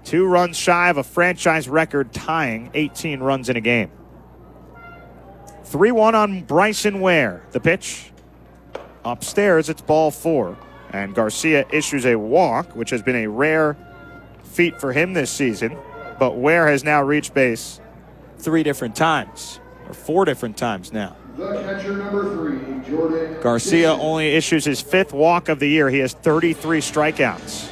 2 runs shy of a franchise record tying 18 runs in a game. 3-1 on Bryson Ware. The pitch upstairs, it's ball 4. And Garcia issues a walk, which has been a rare feat for him this season. But Ware has now reached base 3 different times, or 4 different times now. The catcher, number 3, Jordan Garcia Dixon. only issues his 5th walk of the year. He has 33 strikeouts.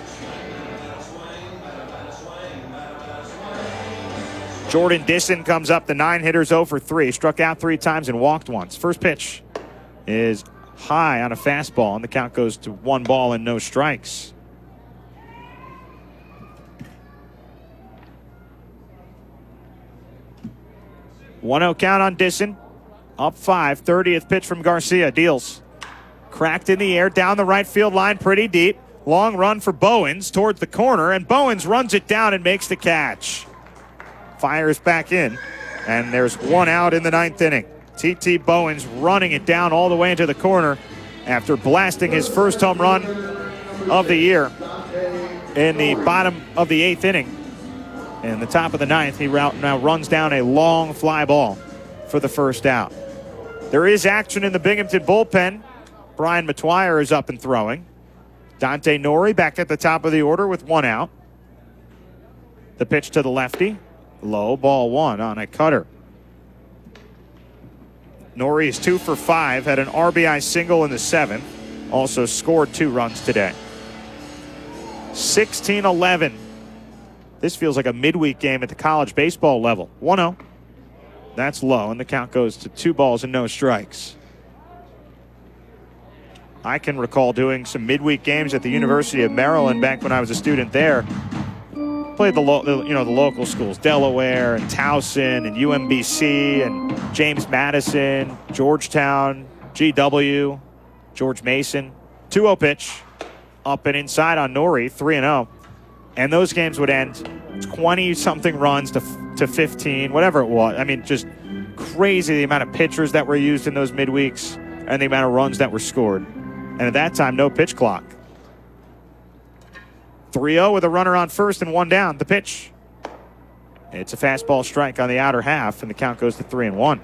Jordan Dixon comes up. The 9 hitters 0 for 3. Struck out 3 times and walked once. First pitch is high on a fastball, and the count goes to 1 ball and no strikes. One 0 count on Dixon. Up 5. 30th pitch from Garcia. Deals. Cracked in the air down the right field line pretty deep. Long run for Bowens towards the corner, and Bowens runs it down and makes the catch. Fires back in, and there's 1 out in the 9th inning. T.T. Bowens running it down all the way into the corner after blasting his first home run of the year in the bottom of the 8th inning. In the top of the 9th, he now runs down a long fly ball for the first out. There is action in the Binghamton bullpen. Brian Metoyer is up and throwing. Dante Nori back at the top of the order with 1 out. The pitch to the lefty. Low, ball 1 on a cutter. Nori is 2 for 5, had an RBI single in the 7th. Also scored 2 runs today. 16-11. This feels like a midweek game at the college baseball level. 1-0. That's low, and the count goes to 2 balls and no strikes. I can recall doing some midweek games at the University of Maryland back when I was a student there. Played the local schools, Delaware and Towson and UMBC and James Madison, Georgetown, GW, George Mason. 2-0 pitch, up and inside on Nori, 3-0. And those games would end 20-something runs to 15, whatever it was. I mean, just crazy the amount of pitchers that were used in those midweeks and the amount of runs that were scored. And at that time, no pitch clock. 3-0 with a runner on first and 1 down. The pitch. It's a fastball strike on the outer half, and the count goes to 3-1.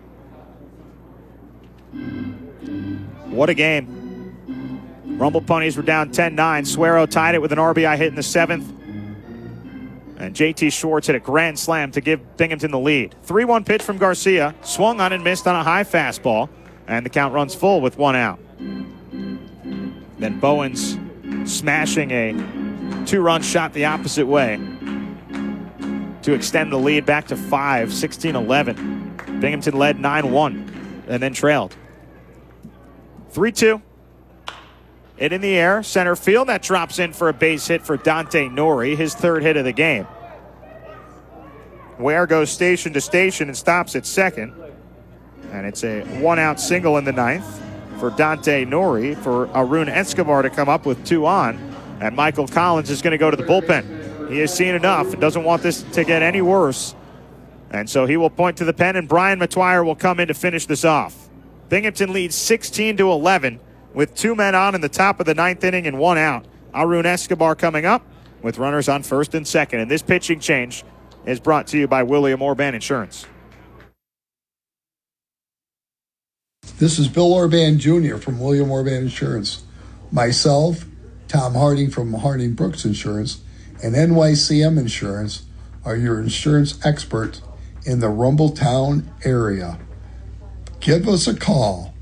What a game. Rumble Ponies were down 10-9. Suero tied it with an RBI hit in the 7th. And JT Schwartz hit a grand slam to give Binghamton the lead. 3-1 pitch from Garcia. Swung on and missed on a high fastball. And the count runs full with 1 out. Then Bowens smashing a 2-run shot the opposite way to extend the lead back to 5, 16-11. Binghamton led 9-1 and then trailed. 3-2. Hit in the air, center field. That drops in for a base hit for Dante Nori, his 3rd hit of the game. Ware goes station to station and stops at second. And it's a 1-out single in the 9th for Dante Nori, for Arun Escobar to come up with 2 on. And Michael Collins is going to go to the bullpen. He has seen enough and doesn't want this to get any worse. And so he will point to the pen, and Brian Metoyer will come in to finish this off. Binghamton leads 16-11 with 2 men on in the top of the 9th inning and 1 out. Arun Escobar coming up with runners on first and second. And this pitching change is brought to you by William Orban Insurance. This is Bill Orban Jr. from William Orban Insurance. Myself, Tom Harding from Harding Brooks Insurance, and NYCM Insurance are your insurance experts in the Rumbletown area. Give us a call,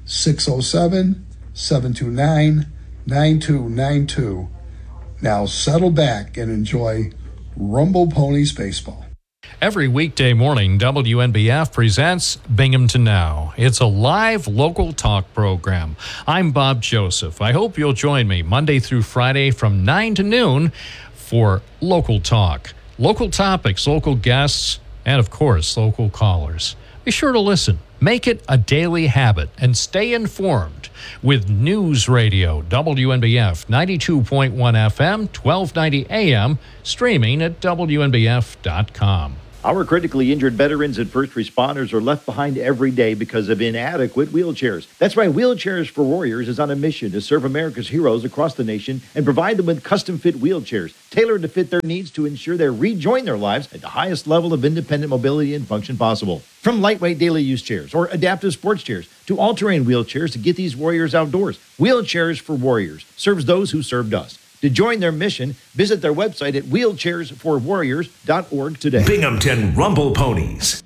607-729-9292. Now settle back and enjoy Rumble Ponies Baseball. Every weekday morning, WNBF presents Binghamton Now. It's a live local talk program. I'm Bob Joseph. I hope you'll join me Monday through Friday from 9 to noon for Local Talk. Local topics, local guests, and of course, local callers. Be sure to listen. Make it a daily habit and stay informed with News Radio, WNBF 92.1 FM, 1290 AM, streaming at WNBF.com. Our critically injured veterans and first responders are left behind every day because of inadequate wheelchairs. That's why Wheelchairs for Warriors is on a mission to serve America's heroes across the nation and provide them with custom-fit wheelchairs tailored to fit their needs to ensure they rejoin their lives at the highest level of independent mobility and function possible. From lightweight daily use chairs or adaptive sports chairs to all-terrain wheelchairs to get these warriors outdoors, Wheelchairs for Warriors serves those who served us. To join their mission, visit their website at wheelchairsforwarriors.org today. Binghamton Rumble Ponies.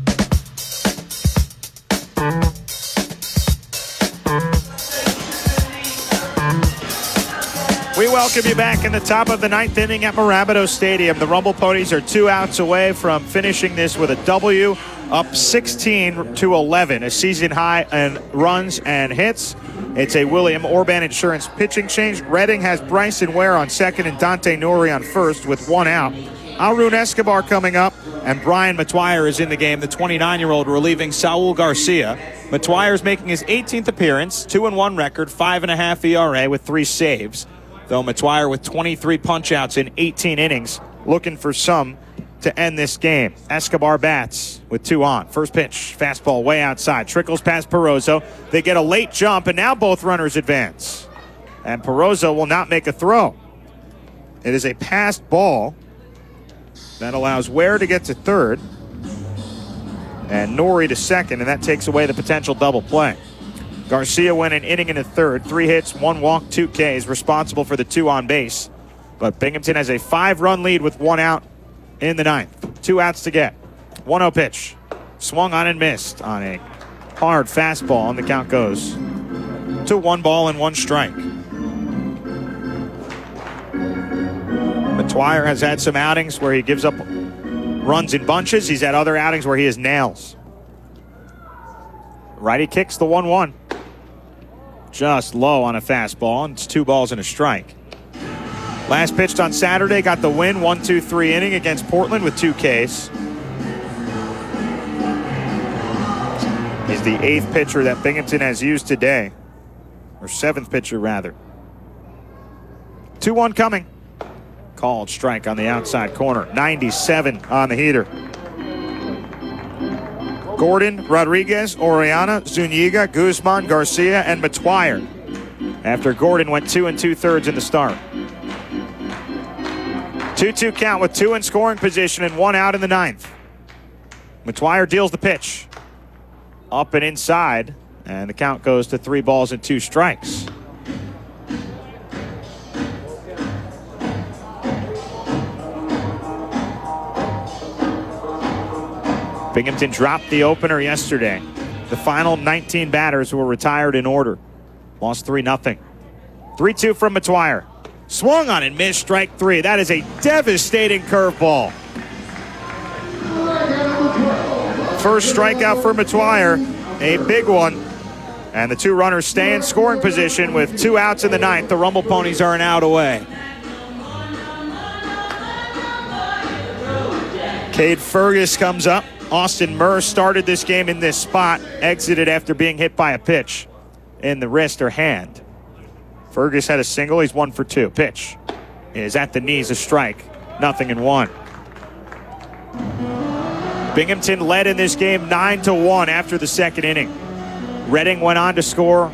We welcome you back in the top of the ninth inning at Mirabito Stadium. The Rumble Ponies are 2 outs away from finishing this with a W, up 16-11, a season high in runs and hits. It's a William Orban Insurance pitching change. Reading has Bryson Ware on second and Dante Nori on first with 1 out. Arun Escobar coming up, and Brian Matuire is in the game, the 29-year-old relieving Saul Garcia. Matuire is making his 18th appearance, 2-1 record, 5.5 ERA with 3 saves. Though Matuire with 23 punch-outs in 18 innings, looking for some to end this game. Escobar bats with 2 on. First pitch, fastball way outside. Trickles past Perozzo. They get a late jump, and now both runners advance. And Perozzo will not make a throw. It is a passed ball that allows Ware to get to third and Nori to second, and that takes away the potential double play. Garcia went an inning and a third, 3 hits, 1 walk, 2 Ks, responsible for the 2 on base. But Binghamton has a 5-run lead with 1 out in the ninth. 2 outs to get. 1-0 pitch. Swung on and missed on a hard fastball, and the count goes to 1 ball and 1 strike. Matuire has had some outings where he gives up runs in bunches. He's had other outings where he has nails. Righty kicks the 1-1. Just low on a fastball, and it's 2 balls and a strike. Last pitched on Saturday, got the win, 1-2-3 inning against Portland with 2 Ks. He's the 8th pitcher that Binghamton has used today, or 7th pitcher rather. 2-1 coming. Called strike on the outside corner. 97 on the heater. Gordon, Rodriguez, Oriana, Zuniga, Guzman, Garcia, and Matuire. After Gordon went 2 2/3 in the start. 2-2 count with 2 in scoring position and 1 out in the ninth. Matuire deals the pitch. Up and inside, and the count goes to 3 balls and 2 strikes. Binghamton dropped the opener yesterday. The final 19 batters were retired in order. Lost 3-0. 3-2 from Matuire. Swung on and missed, strike 3. That is a devastating curveball. First strikeout for Matuire, a big one. And the 2 runners stay in scoring position with 2 outs in the ninth. The Rumble Ponies are an out away. Cade Fergus comes up. Austin Murr started this game in this spot, exited after being hit by a pitch in the wrist or hand. Fergus had a single. He's 1 for 2. Pitch is at the knees, a strike. 0-1. Binghamton led in this game 9-1 after the second inning. Reading went on to score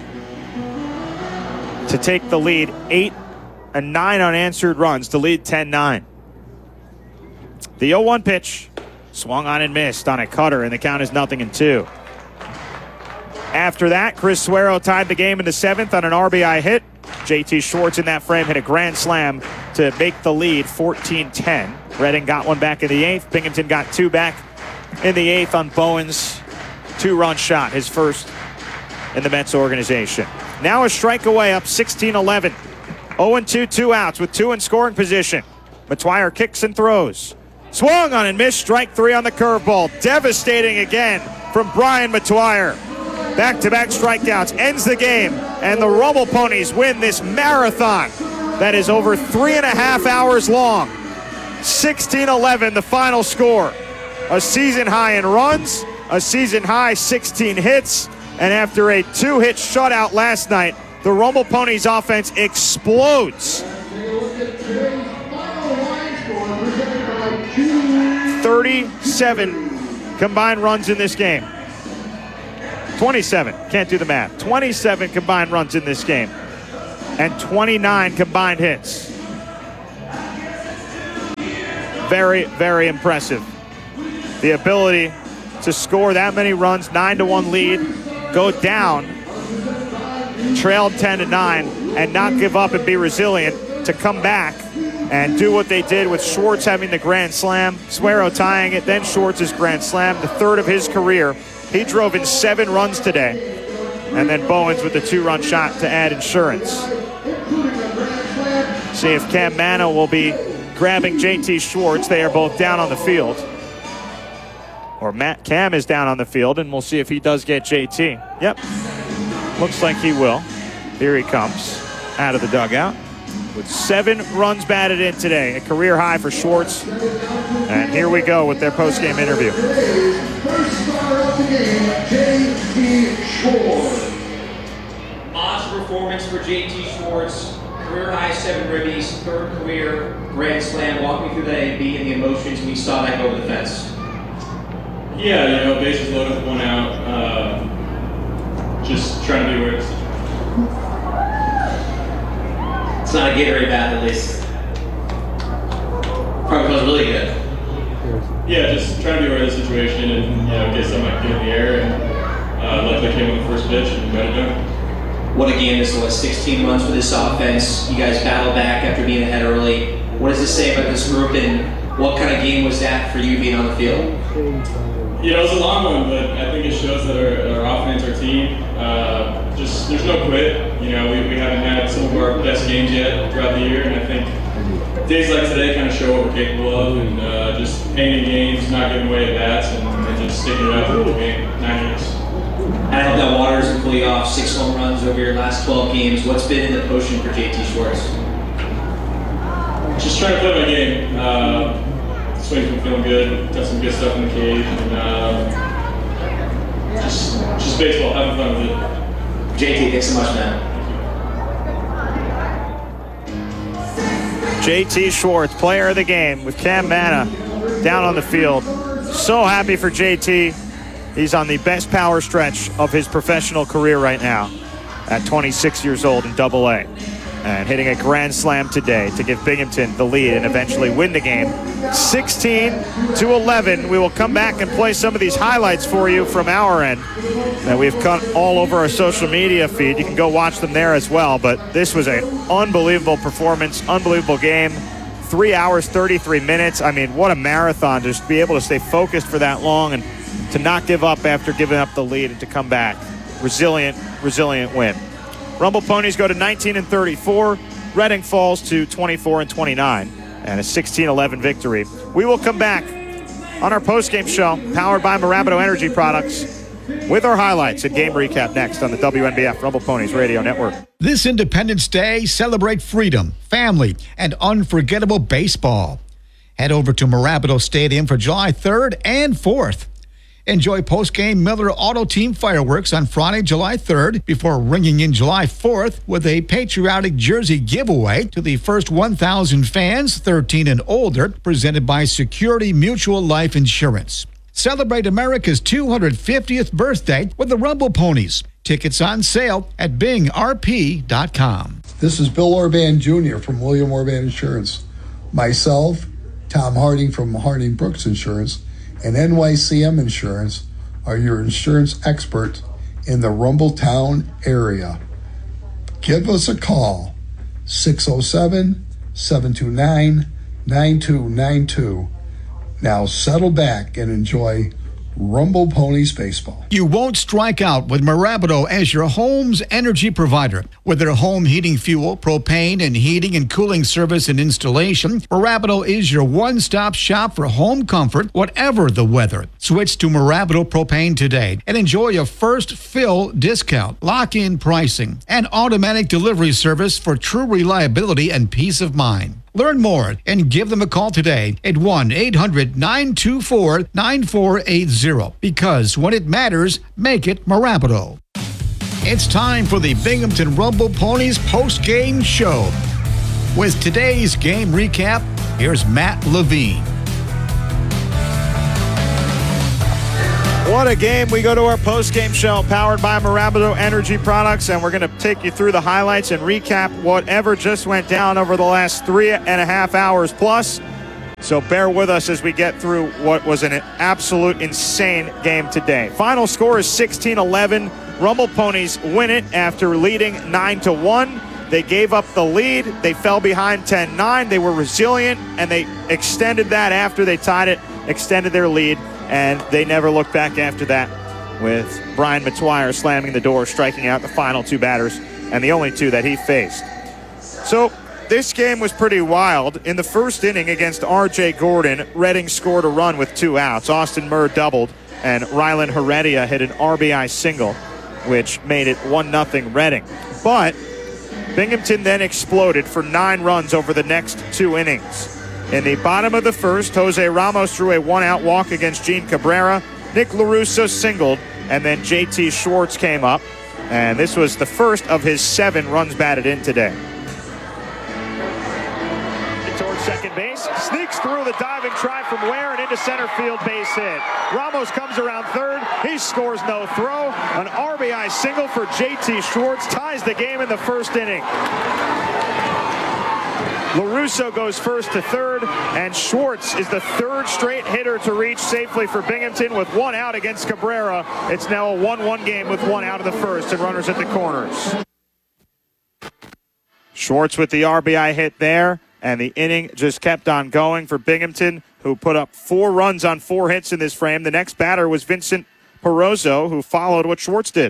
to take the lead. 8 and 9 unanswered runs to lead 10-9. The 0-1 pitch. Swung on and missed on a cutter, and the count is 0-2. After that, Chris Suero tied the game in the 7th on an RBI hit. JT Schwartz in that frame hit a grand slam to make the lead 14-10. Reading got 1 back in the 8th. Binghamton got 2 back in the 8th on Bowen's 2-run shot, his first in the Mets organization. Now a strike away, up 16-11. 0-2, 2 outs with 2 in scoring position. Matuire kicks and throws. Swung on and missed, strike 3 on the curveball. Devastating again from Brian Matuire. Back-to-back strikeouts ends the game, and the Rumble Ponies win this marathon that is over 3.5 hours long. 16-11, the final score. A season high in runs, a season high 16 hits, and after a 2-hit shutout last night, the Rumble Ponies offense explodes. 37 combined runs in this game. 27, can't do the math. 27 combined runs in this game. And 29 combined hits. Very, very impressive. The ability to score that many runs, 9-1 lead, go down, trailed 10-9, and not give up and be resilient to come back and do what they did with Schwartz having the grand slam, Suero tying it, then Schwartz's grand slam, the third of his career. He drove in 7 runs today. And then Bowens with the 2-run shot to add insurance. See if Cam Manna will be grabbing JT Schwartz. They are both down on the field. Or Cam is down on the field, and we'll see if he does get JT. Yep, looks like he will. Here he comes out of the dugout with 7 runs batted in today, a career high for Schwartz. And here we go with their post-game interview. Monster performance for JT Schwartz. Career high 7 ribbies, 3rd career grand slam. Walk me through that AB and the emotions when you saw that go over the fence. Yeah, bases loaded with 1 out. Just trying to be aware of the situation. It's not a Gatorade bath, at least. Probably feels really good. Yeah, just trying to be aware of the situation and get something I can get in the air. And luckily came on the first pitch and got it done. What a game this was. 16 runs for this offense. You guys battled back after being ahead early. What does this say about this group, and what kind of game was that for you being on the field? It was a long one, but I think it shows that our offense, our team, there's no quit. We haven't had some of our best games yet throughout the year, and I think days like today kind of show what we're capable of, and just painting games, not giving away at bats, and just sticking it out the whole game, 9 innings. I hope that water isn't fully off. 6 home runs over your last 12 games. What's been in the potion for JT Schwartz? Just trying to play my game. Swing's been feeling good. Done some good stuff in the cage, and just baseball, having fun with it. JT, thanks so much, man. JT Schwartz, player of the game, with Cam Manna down on the field. So happy for JT. He's on the best power stretch of his professional career right now at 26 years old in Double-A. And hitting a grand slam today to give Binghamton the lead and eventually win the game 16-11. We will come back and play some of these highlights for you from our end that we've cut all over our social media feed. You can go watch them there as well. But this was an unbelievable performance, unbelievable game. 3 hours, 33 minutes. I mean, what a marathon to just be able to stay focused for that long and to not give up after giving up the lead and to come back. Resilient win. Rumble Ponies go to 19-34. Reading falls to 24-29 and a 16-11 victory. We will come back on our postgame show powered by Marabato Energy Products with our highlights and game recap next on the WNBF Rumble Ponies Radio Network. This Independence Day, celebrate freedom, family, and unforgettable baseball. Head over to Marabato Stadium for July 3rd and 4th. Enjoy post-game Miller Auto Team fireworks on Friday, July 3rd, before ringing in July 4th with a patriotic jersey giveaway to the first 1,000 fans 13 and older, presented by Security Mutual Life Insurance. Celebrate America's 250th birthday with the Rumble Ponies. Tickets on sale at bingrp.com. This is Bill Orban Jr. from William Orban Insurance. Myself, Tom Harding from Harding Brooks Insurance, and NYCM Insurance are your insurance experts in the Rumbletown area. Give us a call, 607-729-9292. Now settle back and enjoy Rumble Ponies baseball. You won't strike out with Marabato as your home's energy provider. With their home heating fuel, propane, and heating and cooling service and installation, Marabato is your one-stop shop for home comfort, whatever the weather. Switch to Marabato Propane today and enjoy a first fill discount, lock-in pricing, and automatic delivery service for true reliability and peace of mind. Learn more and give them a call today at 1-800-924-9480. Because when it matters, make it Marabato. It's time for the Binghamton Rumble Ponies post-game show. With today's game recap, here's Matt Levine. What a game. We go to our post-game show powered by Mirabito Energy Products, and we're going to take you through the highlights and recap whatever just went down over the last 3.5 hours plus. So bear with us as we get through what was an absolute insane game today. Final score is 16-11. Rumble Ponies win it after leading 9-1. They gave up the lead. They fell behind 10-9. They were resilient, and they extended that after they tied it, extended their lead. And they never looked back after that, with Brian Metuire slamming the door, striking out the final two batters, and the only two that he faced. So this game was pretty wild. In the first inning against R.J. Gordon, Reading scored a run with 2 outs. Austin Murr doubled, and Rylan Heredia hit an RBI single, which made it 1-0 Reading. But Binghamton then exploded for 9 runs over the next 2 innings. In the bottom of the first, Jose Ramos drew a 1-out walk against Gene Cabrera. Nick LaRusso singled, and then J.T. Schwartz came up. And this was the first of his 7 runs batted in today. Towards second base, sneaks through the diving try from Ware and into center field, base hit. Ramos comes around third. He scores no throw. An RBI single for J.T. Schwartz ties the game in the first inning. LaRusso goes first to third, and Schwartz is the 3rd straight hitter to reach safely for Binghamton with 1 out against Cabrera. It's now a 1-1 game with 1 out of the first and runners at the corners. Schwartz with the RBI hit there, and the inning just kept on going for Binghamton, who put up 4 runs on 4 hits in this frame. The next batter was Vincent Perozzo, who followed what Schwartz did.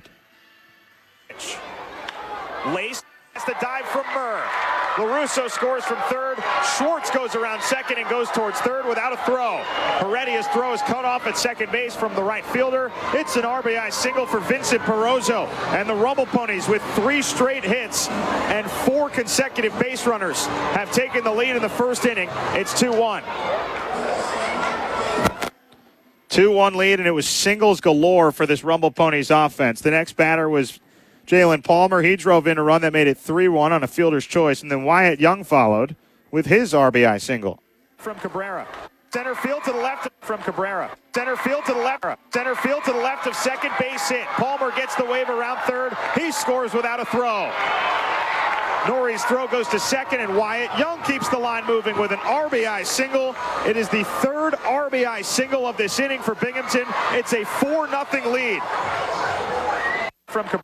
Lace the dive from Murr. LaRusso scores from third. Schwartz goes around second and goes towards third without a throw. Heredia's throw is cut off at second base from the right fielder. It's an RBI single for Vincent Perozzo. And the Rumble Ponies, with 3 straight hits and 4 consecutive base runners, have taken the lead in the first inning. It's 2-1. 2-1 lead, and it was singles galore for this Rumble Ponies offense. The next batter was Jalen Palmer. He drove in a run that made it 3-1 on a fielder's choice, and then Wyatt Young followed with his RBI single. From Cabrera. Center field to the left from Cabrera. Center field to the left. Center field to the left of second, base hit. Palmer gets the wave around third. He scores without a throw. Norrie's throw goes to second, and Wyatt Young keeps the line moving with an RBI single. It is the 3rd RBI single of this inning for Binghamton. It's a 4-0 lead. From Cabrera.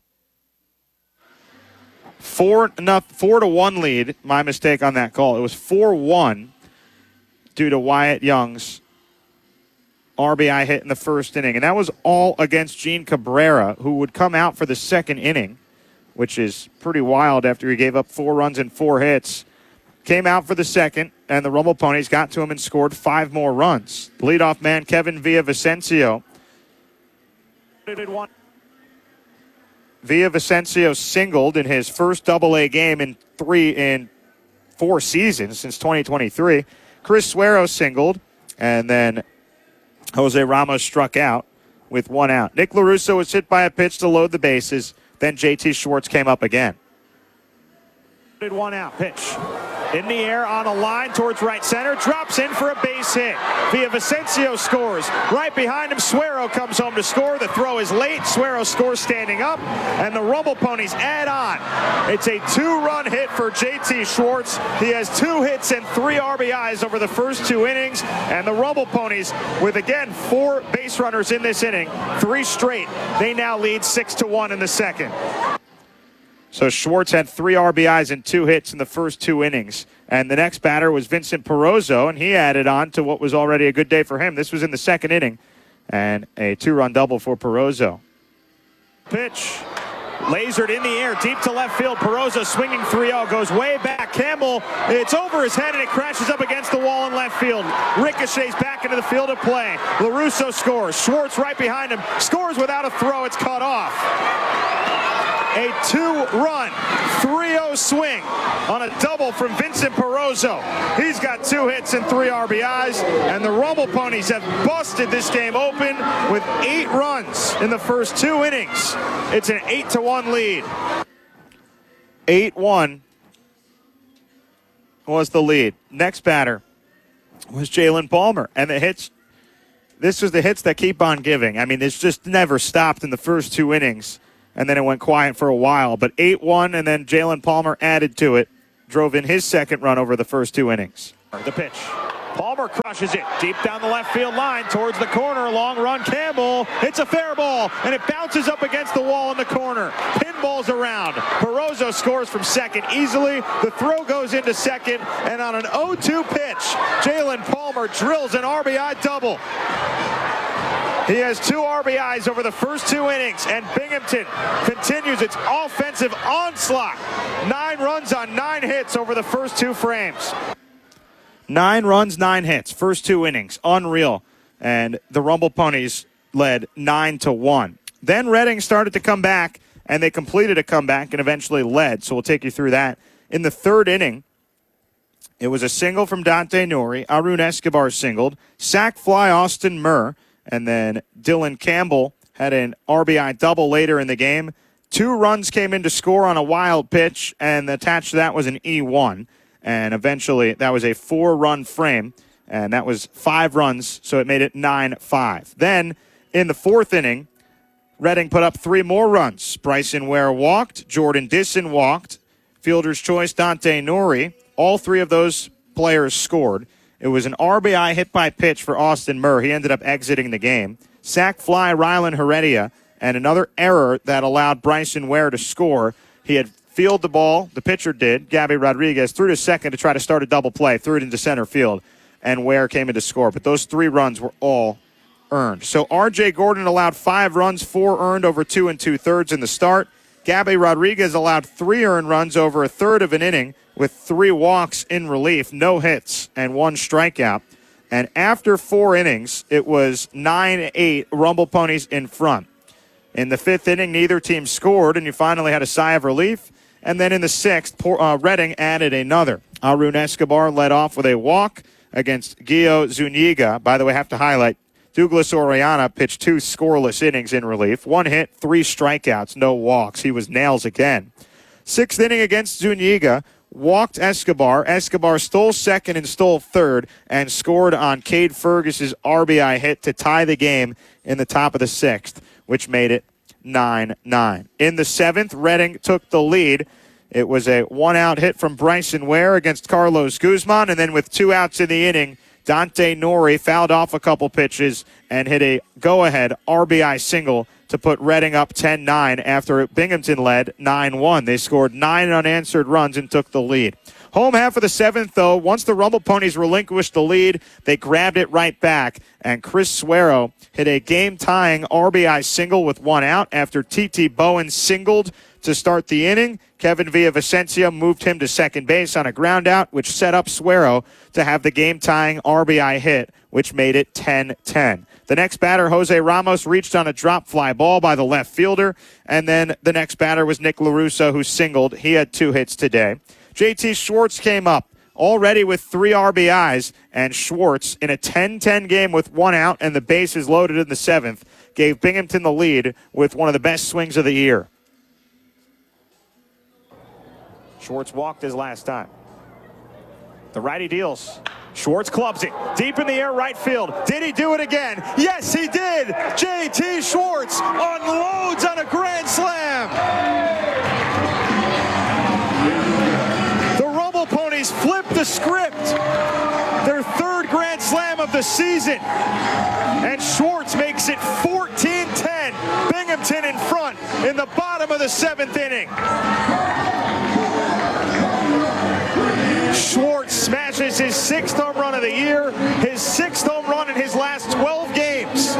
4-1 lead. My mistake on that call. It was 4-1 due to Wyatt Young's RBI hit in the first inning. And that was all against Gene Cabrera, who would come out for the second inning, which is pretty wild after he gave up 4 runs and 4 hits. Came out for the second, and the Rumble Ponies got to him and scored 5 more runs. Leadoff man Kevin Villavicencio. Villavicencio singled in his first Double-A game in 4 seasons since 2023. Chris Suero singled, and then Jose Ramos struck out with 1 out. Nick LaRusso was hit by a pitch to load the bases. Then J.T. Schwartz came up again. 1 out, pitch. In the air on a line towards right center. Drops in for a base hit. Villavicencio scores. Right behind him, Suero comes home to score. The throw is late. Suero scores standing up. And the Rumble Ponies add on. It's a 2-run hit for J.T. Schwartz. He has 2 hits and 3 RBIs over the first 2 innings. And the Rumble Ponies, with again 4 base runners in this inning, 3 straight, they now lead 6-1 in the second. So Schwartz had 3 RBIs and 2 hits in the first 2 innings. And the next batter was Vincent Perozzo, and he added on to what was already a good day for him. This was in the second inning, and a 2-run double for Perozzo. Pitch. Lasered in the air, deep to left field. Perozzo swinging 3-0, goes way back. Campbell, it's over his head, and it crashes up against the wall in left field. Ricochets back into the field of play. LaRusso scores. Schwartz right behind him. Scores without a throw. It's cut off. A 2-run, 3-0 swing on a double from Vincent Perozzo. He's got 2 hits and 3 RBIs, and the Rumble Ponies have busted this game open with 8 runs in the first 2 innings. It's an 8-1 lead. 8-1 was the lead. Next batter was Jalen Palmer, and the hits this was the hits that keep on giving. I mean, it's just never stopped in the first 2 innings, and then it went quiet for a while. But 8-1, and then Jalen Palmer added to it, drove in his second run over the first 2 innings. The pitch. Palmer crushes it deep down the left field line towards the corner. Long run, Campbell. It's a fair ball, and it bounces up against the wall in the corner. Pinballs around. Barroso scores from second easily. The throw goes into second, and on an 0-2 pitch, Jalen Palmer drills an RBI double. He has 2 RBIs over the first 2 innings, and Binghamton continues its offensive onslaught. 9 runs on 9 hits over the first 2 frames. 9 runs, 9 hits, first 2 innings. Unreal. And the Rumble Ponies led 9-1. Then Reading started to come back, and they completed a comeback and eventually led. So we'll take you through that. In the 3rd inning, it was a single from Dante Nori. Arun Escobar singled. Sac fly Austin Murr. And then Dylan Campbell had an RBI double later in the game. 2 runs came in to score on a wild pitch, and attached to that was an E1. And eventually that was a 4-run frame, and that was 5 runs, so it made it 9-5. Then in the 4th inning, Reading put up 3 more runs. Bryson Ware walked, Jordan Disson walked, fielder's choice Dante Nori. All 3 of those players scored. It was an RBI hit by pitch for Austin Murr. He ended up exiting the game. Sac fly Rylan Heredia, and another error that allowed Bryson Ware to score. He had fielded the ball, the pitcher did. Gabby Rodriguez threw to second to try to start a double play, threw it into center field, and Ware came in to score. But those 3 runs were all earned. So R.J. Gordon allowed 5 runs, 4 earned over 2 2/3 in the start. Gabby Rodriguez allowed 3 earned runs over a third of an inning with 3 walks in relief, no hits, and 1 strikeout. And after 4 innings, it was 9-8, Rumble Ponies in front. In the 5th inning, neither team scored, and you finally had a sigh of relief. And then in the 6th, Reading added another. Arun Escobar led off with a walk against Gio Zuniga. By the way, I have to highlight, Douglas Oriana pitched 2 scoreless innings in relief. 1 hit, 3 strikeouts, no walks. He was nails again. 6th inning against Zuniga, walked Escobar. Escobar stole second and stole third and scored on Cade Fergus's RBI hit to tie the game in the top of the 6th, which made it 9-9. In the 7th, Reading took the lead. It was a 1-out hit from Bryson Ware against Carlos Guzman, and then with 2 outs in the inning, Dante Nori fouled off a couple pitches and hit a go-ahead RBI single to put Reading up 10-9 after Binghamton led 9-1. They scored 9 unanswered runs and took the lead. Home half of the 7th, though, once the Rumble Ponies relinquished the lead, they grabbed it right back, and Chris Suero hit a game-tying RBI single with 1 out after T.T. Bowen singled to start the inning. Kevin Villavicencio moved him to second base on a ground out, which set up Suero to have the game-tying RBI hit, which made it 10-10. The next batter, Jose Ramos, reached on a drop fly ball by the left fielder, and then the next batter was Nick LaRusso, who singled. He had 2 hits today. J.T. Schwartz came up already with 3 RBIs, and Schwartz, in a 10-10 game with 1 out and the bases loaded in the 7th, gave Binghamton the lead with one of the best swings of the year. Schwartz walked his last time. The righty deals. Schwartz clubs it deep in the air right field. Did he do it again? Yes, he did. J.T. Schwartz unloads on a grand slam. The Rumble Ponies flip the script. Their 3rd grand slam of the season. And Schwartz makes it 14-10. Binghamton in front in the bottom of the 7th inning. Schwartz smashes his 6th home run of the year, his 6th home run in his last 12 games.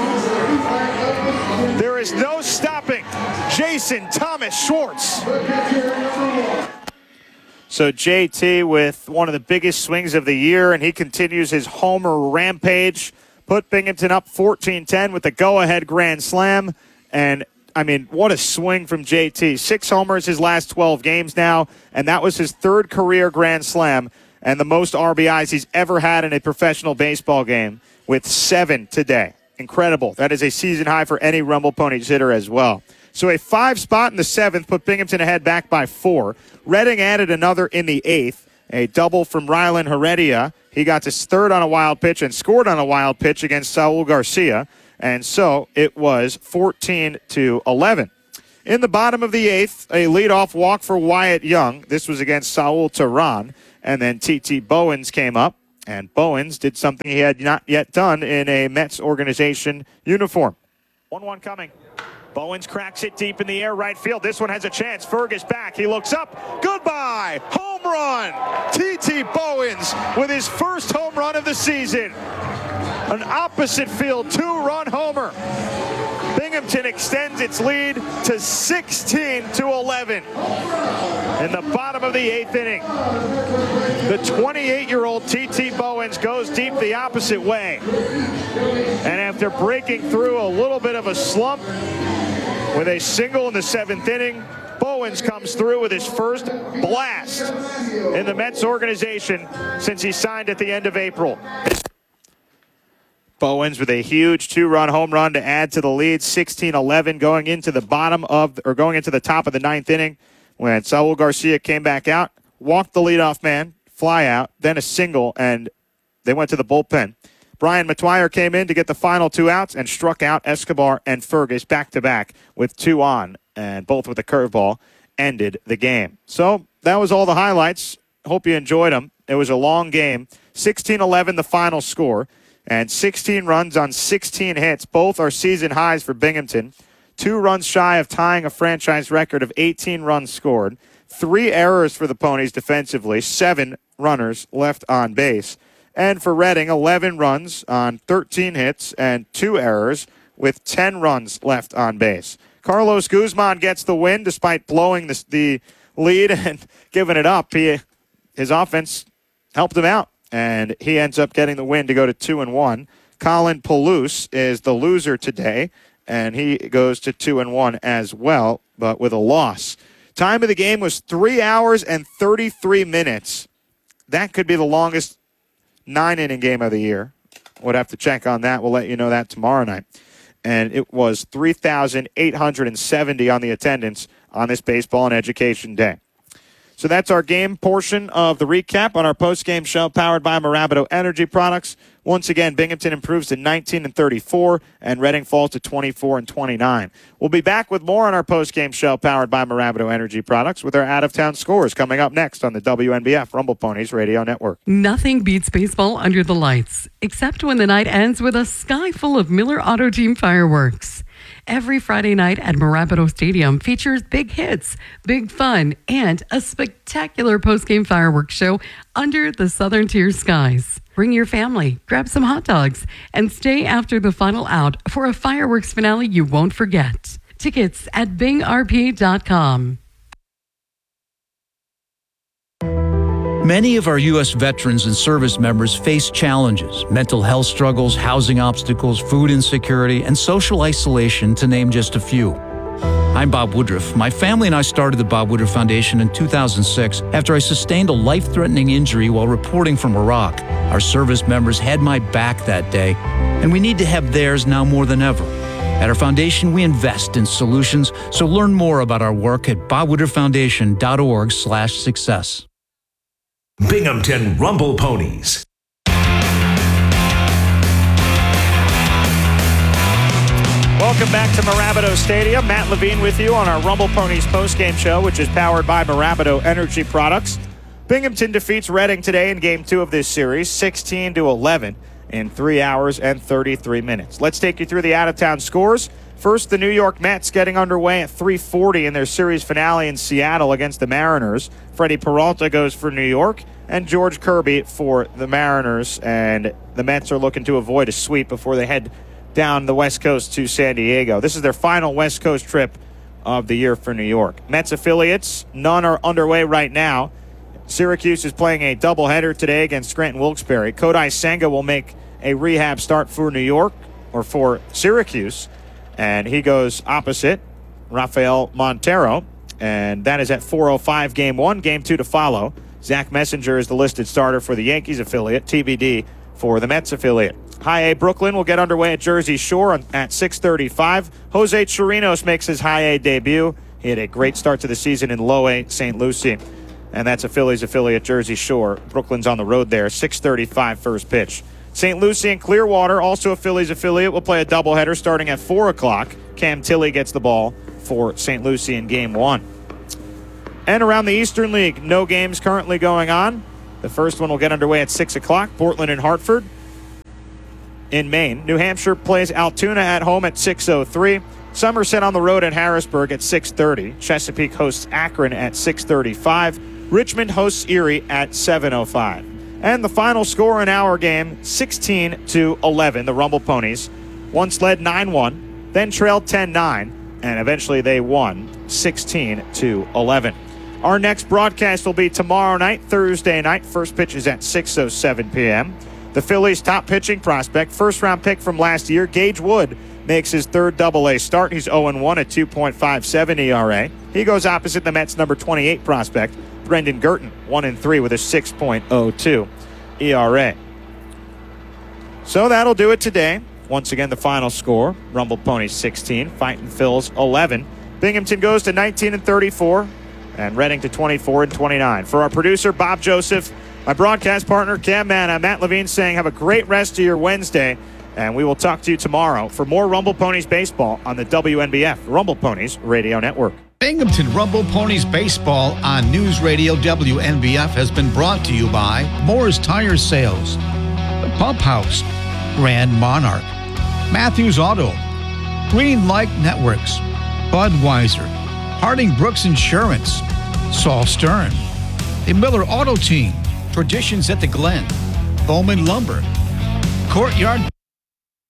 There is no stopping Jason Thomas Schwartz. So JT with one of the biggest swings of the year, and he continues his homer rampage. Put Binghamton up 14-10 with the go-ahead grand slam. And I mean, what a swing from JT. 6 homers his last 12 games now, and that was his 3rd career grand slam and the most RBIs he's ever had in a professional baseball game with 7 today. Incredible. That is a season high for any Rumble Ponies hitter as well. So a 5 spot in the 7th put Binghamton ahead back by 4. Reading added another in the 8th. A double from Rylan Heredia He got to third on a wild pitch and scored on a wild pitch against Saul Garcia. And so it was 14-11. In the bottom of the eighth, a leadoff walk for Wyatt Young. This was against Saul Tehran. And then T.T. Bowens came up. And Bowens did something he had not yet done in a Mets organization uniform. 1-1 coming. Bowens cracks it deep in the air, right field. This one has a chance. Fergus back. He looks up. Goodbye. Home run. T.T. Bowens with his first home run of the season. An opposite field 2-run homer. Binghamton extends its lead to 16-11 in the bottom of the eighth inning. The 28-year-old T.T. Bowens goes deep the opposite way. And after breaking through a little bit of a slump with a single in the seventh inning, Bowens comes through with his first blast in the Mets organization since he signed at the end of April. Bowens with a huge 2-run home run to add to the lead, 16-11, going into the top of the ninth inning when Saul Garcia came back out, walked the leadoff man, fly out, then a single, and they went to the bullpen. Brian Matuire came in to get the final 2 outs and struck out Escobar and Fergus back-to-back with 2 on, and both with a curveball ended the game. So that was all the highlights. Hope you enjoyed them. It was a long game. 16-11 the final score. And 16 runs on 16 hits. Both are season highs for Binghamton. 2 runs shy of tying a franchise record of 18 runs scored. 3 errors for the Ponies defensively. 7 runners left on base. And for Reading, 11 runs on 13 hits and 2 errors with 10 runs left on base. Carlos Guzman gets the win despite blowing the lead and giving it up. His offense helped him out. And he ends up getting the win to go to 2-1. Colin Palouse is the loser today, and he goes to 2-1 as well, but with a loss. Time of the game was 3 hours and 33 minutes. That could be the longest 9-inning game of the year. We'll have to check on that. We'll let you know that tomorrow night. And it was 3,870 on the attendance on this baseball and education day. So that's our game portion of the recap on our post-game show powered by Mirabito Energy Products. Once again, Binghamton improves to 19-34, and Reading falls to 24-29. We'll be back with more on our post-game show powered by Mirabito Energy Products with our out-of-town scores coming up next on the WNBF Rumble Ponies Radio Network. Nothing beats baseball under the lights, except when the night ends with a sky full of Miller Auto Team fireworks. Every Friday night at Mirabito Stadium features big hits, big fun, and a spectacular post-game fireworks show under the Southern Tier skies. Bring your family, grab some hot dogs, and stay after the final out for a fireworks finale you won't forget. Tickets at bingrp.com. Many of our U.S. veterans and service members face challenges, mental health struggles, housing obstacles, food insecurity, and social isolation, to name just a few. I'm Bob Woodruff. My family and I started the Bob Woodruff Foundation in 2006 after I sustained a life-threatening injury while reporting from Iraq. Our service members had my back that day, and we need to have theirs now more than ever. At our foundation, we invest in solutions, so learn more about our work at bobwoodrufffoundation.org/success. Binghamton Rumble Ponies. Welcome back to Mirabito Stadium. Matt Levine with you on our Rumble Ponies postgame show, which is powered by Mirabito Energy Products. Binghamton defeats Reading today in Game 2 of this series, 16-11 in 3 hours and 33 minutes. Let's take you through the out-of-town scores. First, the New York Mets getting underway at 3:40 in their series finale in Seattle against the Mariners. Freddie Peralta goes for New York, and George Kirby for the Mariners. And the Mets are looking to avoid a sweep before they head down the West Coast to San Diego. This is their final West Coast trip of the year for New York. Mets affiliates, none are underway right now. Syracuse is playing a doubleheader today against Scranton Wilkes-Barre. Kodai Senga will make a rehab start for New York, or for Syracuse, and he goes opposite Rafael Montero, and that is at 4:05 Game 1. Game 2 to follow. Zach Messenger is the listed starter for the Yankees affiliate, TBD for the Mets affiliate. High A Brooklyn will get underway at Jersey Shore at 6:35. Jose Chirinos makes his High A debut. He had a great start to the season in Low A St. Lucie. and that's a Phillies affiliate, Jersey Shore. Brooklyn's on the road there, 6:35 first pitch. St. Lucie and Clearwater, also a Phillies affiliate, will play a doubleheader starting at 4 o'clock. Cam Tilley gets the ball for St. Lucie in Game 1. And around the Eastern League, no games currently going on. The first one will get underway at 6 o'clock. Portland and Hartford in Maine. New Hampshire plays Altoona at home at 6:03. Somerset on the road at Harrisburg at 6:30. Chesapeake hosts Akron at 6:35. Richmond hosts Erie at 7:05. And the final score in our game, 16-11. The Rumble Ponies once led 9-1, then trailed 10-9, and eventually they won 16-11. Our next broadcast will be tomorrow night, Thursday night. First pitch is at 6:07 p.m. The Phillies' top pitching prospect, first-round pick from last year, Gage Wood, makes his third Double-A start. He's 0-1 at 2.57 ERA. He goes opposite the Mets' number 28 prospect, Brendan Gurton, 1-3 with a 6.02 ERA. So that'll do it today. Once again, the final score, Rumble Ponies 16, Fightin' Phils 11. Binghamton goes to 19-34, and Reading to 24-29. For our producer, Bob Joseph, my broadcast partner, Cam Manna, Matt Levine saying have a great rest of your Wednesday, and we will talk to you tomorrow for more Rumble Ponies baseball on the WNBF Rumble Ponies Radio Network. Binghamton Rumble Ponies Baseball on News Radio WNBF has been brought to you by Moore's Tire Sales, The Pump House, Grand Monarch, Matthews Auto, Green Light Networks, Budweiser, Harding Brooks Insurance, Saul Stern, the Miller Auto Team, Traditions at the Glen, Bowman Lumber, Courtyard